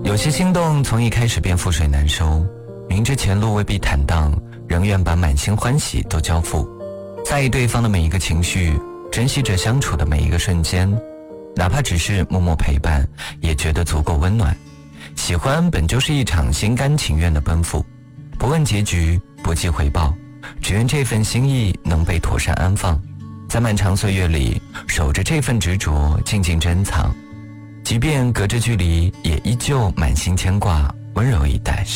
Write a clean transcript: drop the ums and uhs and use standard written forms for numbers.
有些心动从一开始便覆水难收，明知前路未必坦荡，仍愿把满心欢喜都交付，在意对方的每一个情绪，珍惜着相处的每一个瞬间，哪怕只是默默陪伴，也觉得足够温暖。喜欢本就是一场心甘情愿的奔赴，不问结局，不计回报，只愿这份心意能被妥善安放，在漫长岁月里守着这份执着，静静珍藏，即便隔着距离，也依旧满心牵挂，温柔以待。